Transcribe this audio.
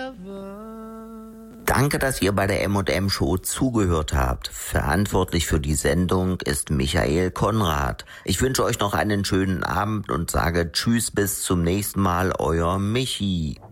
Danke, dass ihr bei der M&M Show zugehört habt. Verantwortlich für die Sendung ist Michael Konrad. Ich wünsche euch noch einen schönen Abend und sage Tschüss, bis zum nächsten Mal, euer Michi.